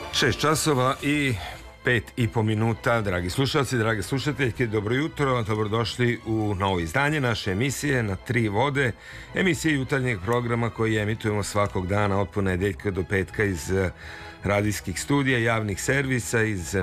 6 časova i 5,5 minuta, dragi slušalci, drage slušateljke, dobro jutro, dobrodošli u novo izdanje naše emisije Na tri vode, emisije jutarnjeg programa koji emitujemo svakog dana od ponedeljka do petka iz radijskih studija, javnih servisa, iz